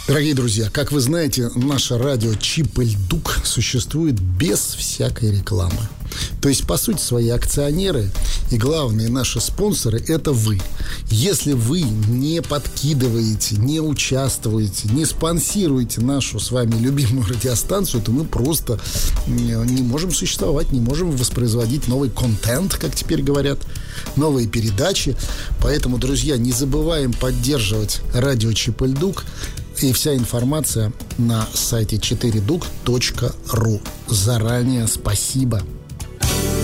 Дорогие друзья, как вы знаете, наше радио Чип-Эль-Дук существует без всякой рекламы. То есть, по сути, свои акционеры и главные наши спонсоры – это вы. Если вы не подкидываете, не участвуете, не спонсируете нашу с вами любимую радиостанцию, то мы просто не можем существовать, не можем воспроизводить новый контент, как теперь говорят, новые передачи. Поэтому, друзья, не забываем поддерживать радио Чип-Эль-Дук. И вся информация на сайте 4duк.ru. Заранее спасибо.